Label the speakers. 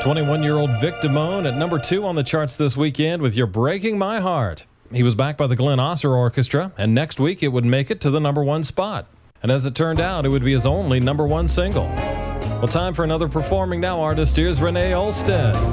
Speaker 1: 21-year-old Vic Damone at number 2 on the charts this weekend with You're Breaking My Heart. He was backed by the Glenn Osser Orchestra, and next week it would make it to the number 1 spot. And as it turned out, it would be his only number 1 single. Well, time for another Performing Now artist. Here's Renee Olstead.